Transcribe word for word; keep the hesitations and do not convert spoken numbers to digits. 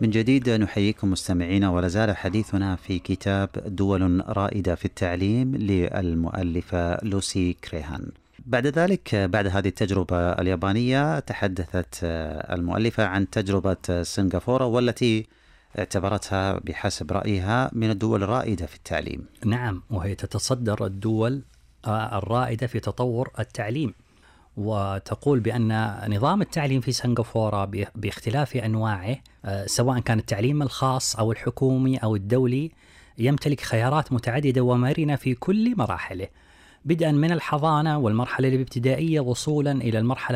من جديد نحييكم مستمعينا، ولا زال حديثنا في كتاب دول رائدة في التعليم للمؤلفة لوسي كريهان. بعد ذلك، بعد هذه التجربة اليابانية، تحدثت المؤلفة عن تجربة سنغافورة، والتي اعتبرتها بحسب رأيها من الدول الرائدة في التعليم. نعم، وهي تتصدر الدول الرائدة في تطور التعليم، وتقول بأن نظام التعليم في سنغافورة باختلاف أنواعه، سواء كان التعليم الخاص أو الحكومي أو الدولي، يمتلك خيارات متعددة ومرنة في كل مراحله، بدءا من الحضانة والمرحلة الابتدائية وصولا إلى المرحلة